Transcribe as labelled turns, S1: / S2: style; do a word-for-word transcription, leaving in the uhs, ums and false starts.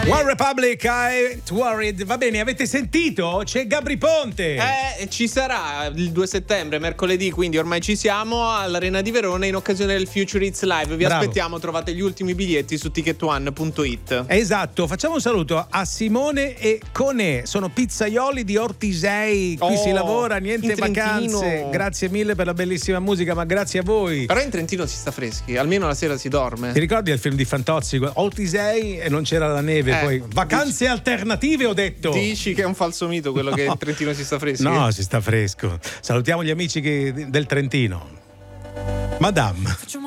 S1: One Republic, I Worried. Va bene, avete sentito? C'è Gabri Ponte.
S2: Eh, ci sarà il due settembre, mercoledì, quindi ormai ci siamo all'Arena di Verona in occasione del Future Hits Live. Vi
S1: Bravo.
S2: aspettiamo, trovate gli ultimi biglietti su ticket one punto it.
S1: Esatto, facciamo un saluto a Simone e Conè, sono pizzaioli di Ortisei, qui
S2: Oh,
S1: si lavora, niente
S2: in Trentino.
S1: vacanze. Grazie mille per la bellissima musica, ma grazie a voi.
S2: Però in Trentino si sta freschi, almeno la sera si dorme.
S1: Ti ricordi il film di Fantozzi? Ortisei e non c'era la neve,
S2: Eh,
S1: poi vacanze
S2: dici-
S1: alternative ho detto.
S2: Dici che è un falso mito quello che in Trentino si sta freschi?
S1: No, si sta fresco. Salutiamo gli amici che- del Trentino. Madame.